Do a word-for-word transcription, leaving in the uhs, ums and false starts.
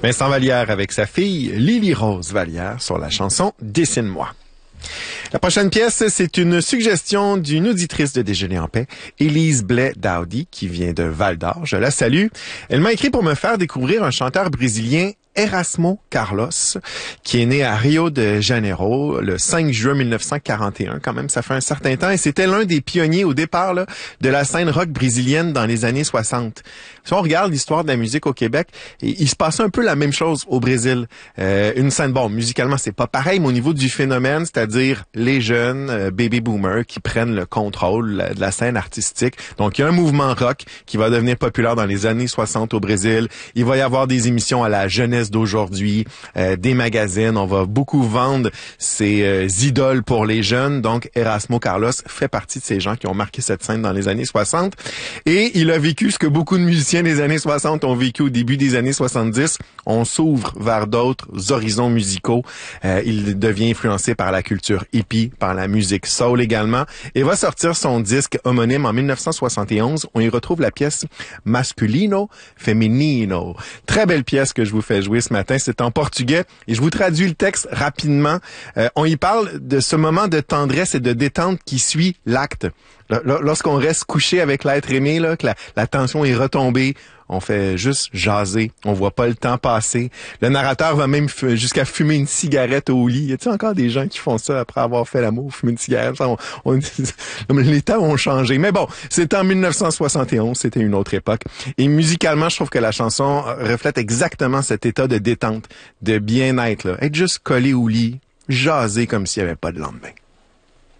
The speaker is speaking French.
Vincent Vallière avec sa fille Lily Rose Vallière sur la chanson Dessine-moi. La prochaine pièce, c'est une suggestion d'une auditrice de Déjeuner en paix, Élise Blais-Daoudi, qui vient de Val-d'Or. Je la salue. Elle m'a écrit pour me faire découvrir un chanteur brésilien, Erasmo Carlos, qui est né à Rio de Janeiro le cinq juin mille neuf cent quarante et un. Quand même, ça fait un certain temps. Et c'était l'un des pionniers au départ là, de la scène rock brésilienne dans les années soixante. Si on regarde l'histoire de la musique au Québec, il se passe un peu la même chose au Brésil. Euh, une scène, bon, musicalement, c'est pas pareil, mais au niveau du phénomène, c'est-à-dire les jeunes euh, baby boomers qui prennent le contrôle la, de la scène artistique. Donc, il y a un mouvement rock qui va devenir populaire dans les années soixante au Brésil. Il va y avoir des émissions à la jeunesse d'aujourd'hui, euh, des magazines. On va beaucoup vendre ces euh, idoles pour les jeunes. Donc, Erasmo Carlos fait partie de ces gens qui ont marqué cette scène dans les années soixante. Et il a vécu ce que beaucoup de musiciens des années soixante ont vécu au début des années soixante-dix. On s'ouvre vers d'autres horizons musicaux. Euh, il devient influencé par la culture hippie, par la musique soul également, et va sortir son disque homonyme en mille neuf cent soixante et onze. On y retrouve la pièce Masculino Feminino. Très belle pièce que je vous fais jouer ce matin. C'est en portugais et je vous traduis le texte rapidement. Euh, on y parle de ce moment de tendresse et de détente qui suit l'acte. Lorsqu'on reste couché avec l'être aimé, là, que la, la tension est retombée, on fait juste jaser, on voit pas le temps passer. Le narrateur va même jusqu'à fumer une cigarette au lit. Y a-t-il encore des gens qui font ça après avoir fait l'amour, fumer une cigarette? On, on, les temps ont changé. Mais bon, c'était en mille neuf cent soixante et onze, c'était une autre époque. Et musicalement, je trouve que la chanson reflète exactement cet état de détente, de bien-être, là. Être juste collé au lit, jaser comme s'il n'y avait pas de lendemain.